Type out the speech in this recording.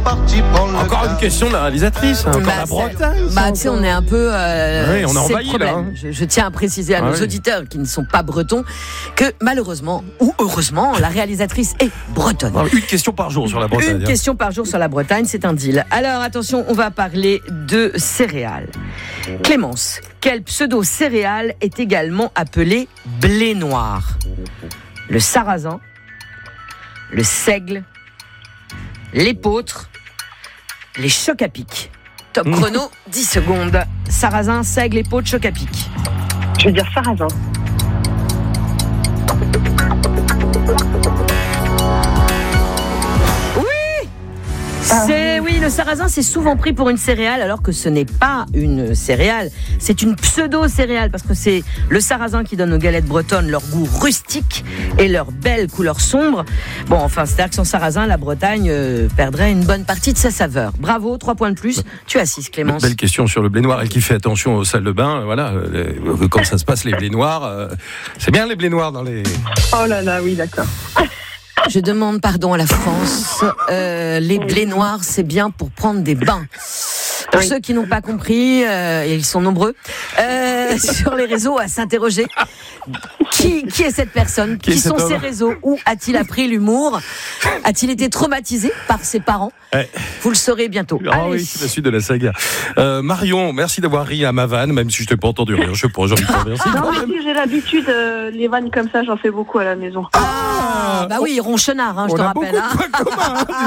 Encore une question de la réalisatrice. Encore la Bretagne. Tu sais, on est un peu. Oui, on est envahi là. Hein. Je tiens à préciser à nos auditeurs qui ne sont pas bretons que malheureusement ou heureusement, la réalisatrice est bretonne. Une question par jour sur la Bretagne. Une question par jour sur la Bretagne, c'est un deal. Alors attention, on va parler de céréales. Clémence, quel pseudo-céréale est également appelé blé noir? Le sarrasin, le seigle, l'épeautre, les chocs à pic. Top chrono, 10 secondes. Sarrasin, seigle, épeautre, chocs à pic. Je vais dire sarrasin. Oui, le sarrasin, c'est souvent pris pour une céréale, alors que ce n'est pas une céréale. C'est une pseudo-céréale, parce que c'est le sarrasin qui donne aux galettes bretonnes leur goût rustique et leur belle couleur sombre. Bon, enfin, c'est-à-dire que sans sarrasin, la Bretagne perdrait une bonne partie de sa saveur. Bravo, 3 points de plus. Tu assises, Clémence. Belle question sur le blé noir. Elle qui fait attention aux salles de bain. Voilà, comme ça se passe, les blés noirs. C'est bien les blés noirs dans les... Oh là là, oui, d'accord. Je demande pardon à la France. Les blés noirs, c'est bien pour prendre des bains. Pour ceux qui n'ont pas compris, et ils sont nombreux, sur les réseaux à s'interroger. Qui est cette personne? Qui sont ces réseaux? Où a-t-il appris l'humour? A-t-il été traumatisé par ses parents? Vous le saurez bientôt. Ah oui, c'est la suite de la saga. Marion, merci d'avoir ri à ma vanne, même si je t'ai pas entendu rire. Je sais pas, j'ai envie de te remercier. Non, mais j'ai l'habitude, les vannes comme ça, j'en fais beaucoup à la maison. Ah, bah oui, ronchonnard, je te rappelle.